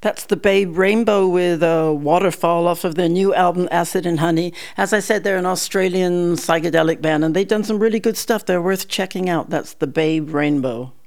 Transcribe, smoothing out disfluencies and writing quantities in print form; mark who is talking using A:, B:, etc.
A: That's the Babe Rainbow with a waterfall off of their new album, Acid and Honey. As I said, they're an Australian psychedelic band, and they've done some really good stuff. They're worth checking out. That's the Babe Rainbow.